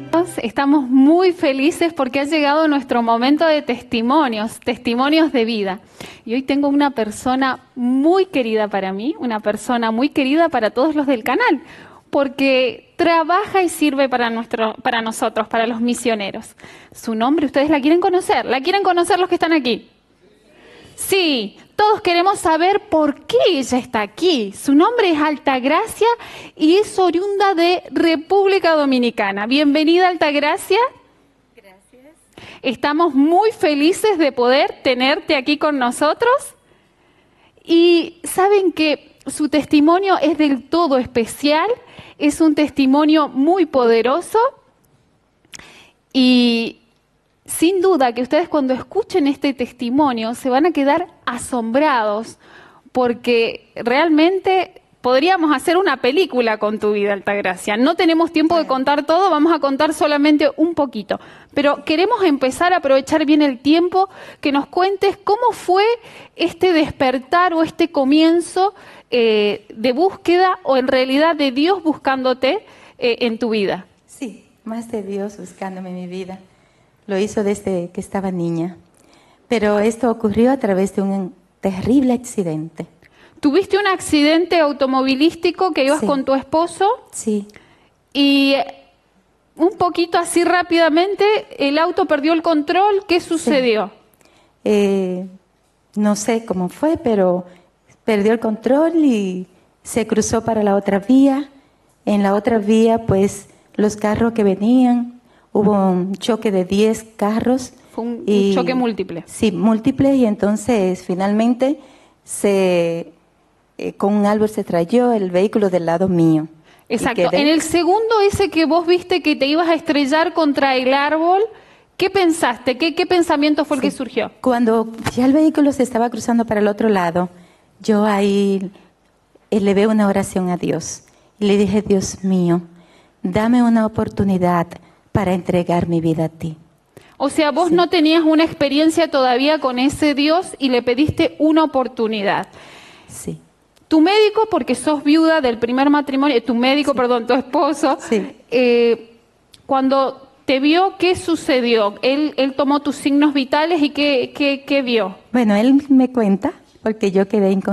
Estamos muy felices porque ha llegado nuestro momento de testimonios, testimonios de vida. Y hoy tengo una persona muy querida para mí, una persona muy querida para todos los del canal, porque trabaja y sirve para nosotros, para los misioneros. Su nombre, ¿ustedes la quieren conocer? ¿La quieren conocer los que están aquí? Sí, todos queremos saber por qué ella está aquí. Su nombre es Altagracia y es oriunda de República Dominicana. Bienvenida, Altagracia. Gracias. Estamos muy felices de poder tenerte aquí con nosotros. Y saben que su testimonio es del todo especial, es un testimonio muy poderoso y sin duda que ustedes cuando escuchen este testimonio se van a quedar asombrados porque realmente podríamos hacer una película con tu vida, Altagracia. No tenemos tiempo de contar todo, vamos a contar solamente un poquito. Pero queremos empezar a aprovechar bien el tiempo, que nos cuentes cómo fue este despertar o este comienzo de búsqueda o en realidad de Dios buscándote en tu vida. Sí, más de Dios buscándome en mi vida. Lo hizo desde que estaba niña. Pero esto ocurrió a través de un terrible accidente. ¿Tuviste un accidente automovilístico que ibas con tu esposo? Sí. Y un poquito así rápidamente, el auto perdió el control. ¿Qué sucedió? Sí. No sé cómo fue, pero perdió el control y se cruzó para la otra vía. En la otra vía, pues, los carros que venían, hubo un choque de 10 carros. Fue un choque múltiple. Sí, múltiple, y entonces finalmente con un árbol se trayó el vehículo del lado mío. Exacto. En el segundo ese que vos viste que te ibas a estrellar contra el árbol, ¿qué pensaste? ¿Qué pensamiento fue el que surgió? Cuando ya el vehículo se estaba cruzando para el otro lado, yo ahí elevé una oración a Dios. Y le dije, Dios mío, dame una oportunidad para entregar mi vida a ti. O sea, vos no tenías una experiencia todavía con ese Dios y le pediste una oportunidad. Sí. Tu médico, porque sos viuda del primer matrimonio, tu esposo, cuando te vio, ¿qué sucedió? Él tomó tus signos vitales y ¿qué vio? Bueno, él me cuenta, porque yo quedé inconsciente.